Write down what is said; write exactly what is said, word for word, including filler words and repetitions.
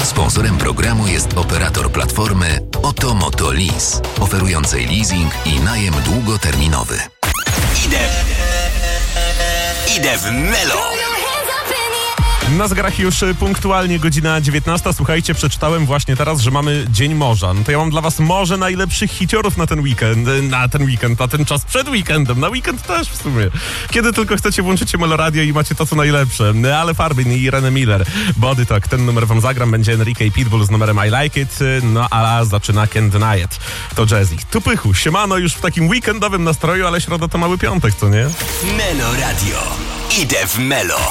Sponsorem programu jest operator platformy Otomoto Lease, oferującej leasing i najem długoterminowy. Idę, idę w Melo. Na zegarach już punktualnie godzina dziewiętnasta. Słuchajcie, przeczytałem właśnie teraz, że mamy Dzień Morza. No to ja mam dla was morze najlepszych hiciorów na ten weekend, na ten weekend, na ten czas przed weekendem, na weekend też w sumie. Kiedy tylko chcecie, włączycie Meloradio i macie to, co najlepsze. Ale Farbin i Irene Miller. Body Talk, ten numer wam zagram, będzie Enrique Pitbull z numerem I Like It, no a zaczyna Can't Deny It. To Jazzy. Tu Pychu, siemano, już w takim weekendowym nastroju, ale środa to mały piątek, co nie? Meloradio. Idę w Melo.